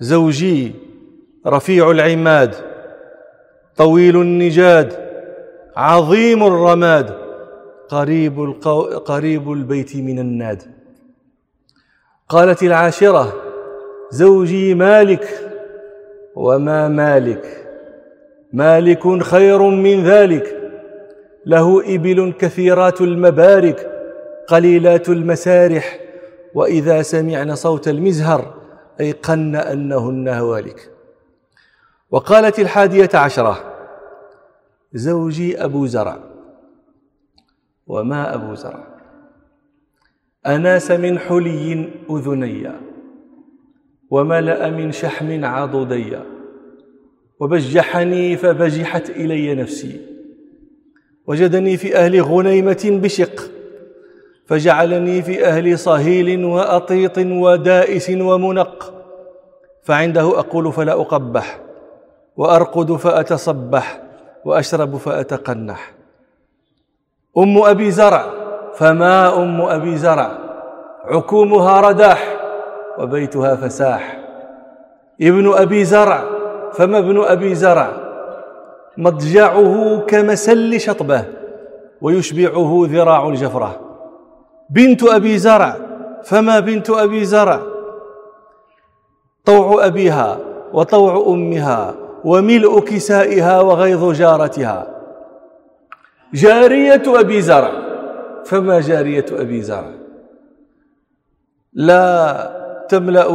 زوجي رفيع العماد طويل النجاد عظيم الرماد قريب البيت من الناد. قالت العاشرة: زوجي مالك وما مالك، مالك خير من ذلك، له إبل كثيرات المبارك قليلات المسارح، وإذا سمعن صوت المزهر أيقن أنهن هوالك. وقالت 11: زوجي أبو زرع وما أبو زرع، أناس من حلي أذني وملأ من شحم عضدي، وبجحني فبجحت إلي نفسي، وجدني في أهل غنيمة بشق، فجعلني في أهل صهيل وأطيط ودائس ومنق، فعنده أقول فلا أقبح، وأرقد فأتصبح، وأشرب فأتقنح. أم أبي زرع فما أم أبي زرع، عكومها رداح وبيتها فساح. ابن أبي زرع فما ابن أبي زرع، مضجعه كمسل شطبه ويشبعه ذراع الجفرة. بنت أبي زرع فما بنت أبي زرع، طوع أبيها وطوع أمها وملء كسائها وغيظ جارتها. جارية أبي زرع فما جارية أبي زرع، لا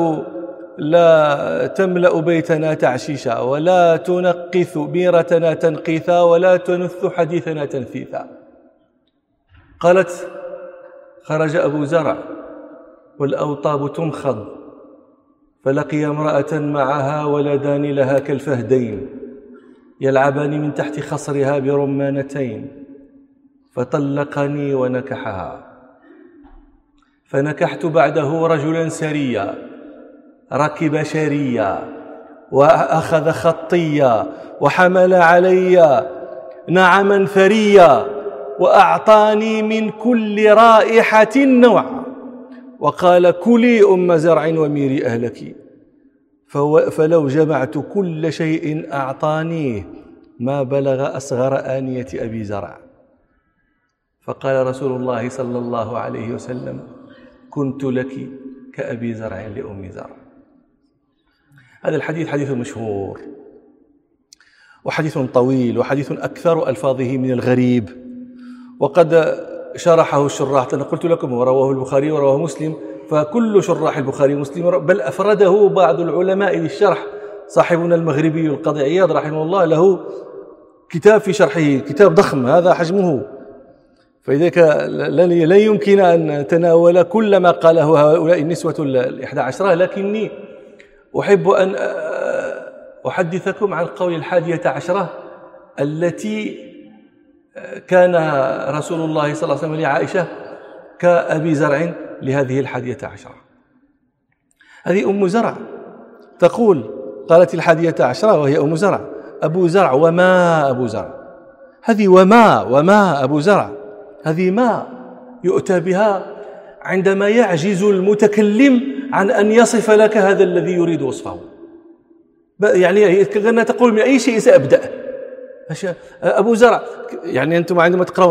تملأ بيتنا تعشيشا، ولا تنقث بيرتنا تنقيثا، ولا تنث حديثنا تنثيثا. قالت: خرج أبو زرع والأوطاب تنخض، فلقي امرأة معها ولدان لها كالفهدين يلعبان من تحت خصرها برمانتين، فطلقني ونكحها. فنكحت بعده رجلا سريا ركب شريا وأخذ خطيا وحمل علي نعما ثريا، وأعطاني من كل رائحة نوعا، وقال: كلي أم زرع وميري أهلك. فلو جمعت كل شيء أعطانيه ما بلغ أصغر آنية أبي زرع. فقال رسول الله صلى الله عليه وسلم: كنت لك كأبي زرع لأم زرع. هذا الحديث حديث مشهور وحديث طويل وحديث أكثر ألفاظه من الغريب، وقد شرحه الشراح. أنا قلت لكم ورواه البخاري ورواه مسلم، فكل شراح البخاري ومسلم، بل أفرده بعض العلماء للشرح. صاحبنا المغربي القاضي عياض رحمه الله له كتاب في شرحه، كتاب ضخم هذا حجمه، فلذلك لا يمكن أن نتناول كل ما قاله هؤلاء النسوة 11، لكني أحب أن أحدثكم عن قول 11 التي كان رسول الله صلى الله عليه وسلم لعائشة كأبي زرع لهذه 11. هذه أم زرع تقول، قالت 11 وهي أم زرع: أبو زرع وما أبو زرع. هذه وما أبو زرع، هذه ما يؤتى بها عندما يعجز المتكلم عن أن يصف لك هذا الذي يريد وصفه. يعني كأنها تقول: من أي شيء سأبدأ؟ أبو زرع، يعني أنتم عندما تقرأون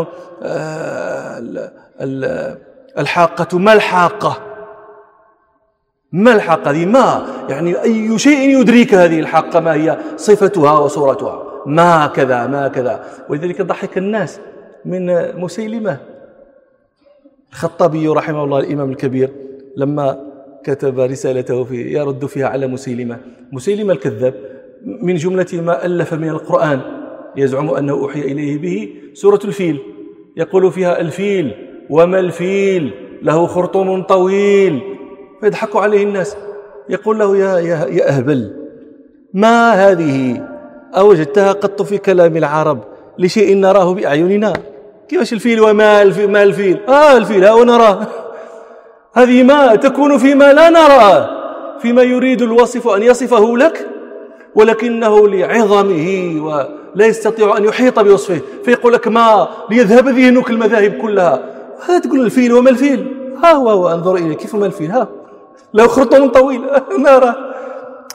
الحاقة، ما الحاقة؟ ما الحاقة؟ هذه ما، يعني أي شيء يدريك هذه الحاقة ما هي صفتها وصورتها، ما كذا ما كذا. ولذلك ضحك الناس من مسيلمة. الخطابي رحمه الله الإمام الكبير لما كتب رسالته يرد فيها على مسيلمة الكذاب، من جملة ما ألف من القرآن يزعم أنه أوحي إليه به سورة الفيل، يقول فيها: الفيل وما الفيل له خرطوم طويل، فيضحك عليه الناس. يقول له: يا أهبل، ما هذه أوجدتها قط في كلام العرب لشيء نراه بأعيننا؟ كيفاش الفيل وما الفيل؟ ما الفيل؟ الفيل ها ونراه. هذه ما تكون فيما لا نراه، فيما يريد الوصف أن يصفه لك، ولكنه لعظمه ولا يستطيع أن يحيط بوصفه، فيقول لك ما ليذهب ذهنك المذاهب كلها. هذا تقول الفيل وما الفيل؟ ها هو انظر إليه كيف ما الفيل، ها له خرطوم طويل نرى.